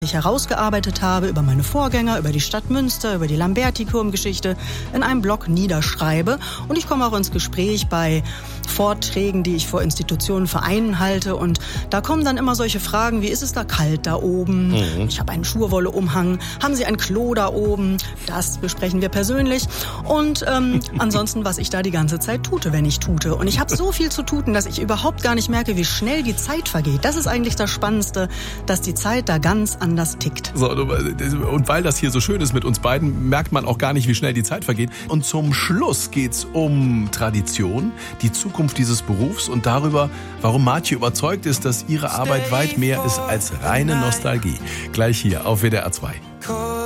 ich herausgearbeitet habe, über meine Vorgänger, über die Stadt Münster, über die Lamberti-Turmgeschichte in einem Blog niederschreibe. Und ich komme auch ins Gespräch bei Vorträgen, die ich vor Institutionen, Vereinen halte. Und da kommen dann immer solche Fragen, wie ist es da kalt da oben? Ich habe einen Schurwolle-Umhang. Haben Sie ein Klo da oben? Das besprechen wir persönlich. Und ansonsten, was ich da die ganze Zeit tute, wenn ich tute. Und ich habe so viel zu tun, dass ich überhaupt gar nicht merke, wie schnell die Zeit vergeht. Das ist eigentlich das Spannendste, dass die Zeit da ganz anders tickt. So, und weil das hier so schön ist mit uns beiden, merkt man auch gar nicht, wie schnell die Zeit vergeht. Und zum Schluss geht's um Tradition, die Zukunft dieses Berufs und darüber, warum Martje überzeugt ist, dass ihre Arbeit weit mehr ist als reine Nostalgie. Gleich hier auf WDR 2.